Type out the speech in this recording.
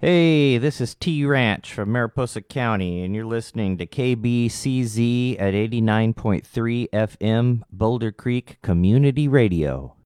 Hey, this is T Ranch from Mariposa County, and you're listening to KBCZ at 89.3 FM, Boulder Creek Community Radio.